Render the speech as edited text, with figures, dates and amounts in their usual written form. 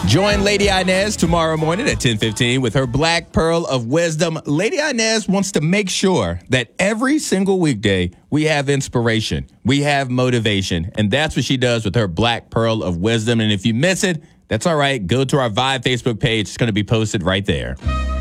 Join Lady Inez tomorrow morning at 10:15 with her Black Pearl of Wisdom. Lady Inez wants to make sure that every single weekday we have inspiration, we have motivation, and that's what she does with her Black Pearl of Wisdom. And if you miss it, that's all right. Go to our Vibe Facebook page. It's going to be posted right there.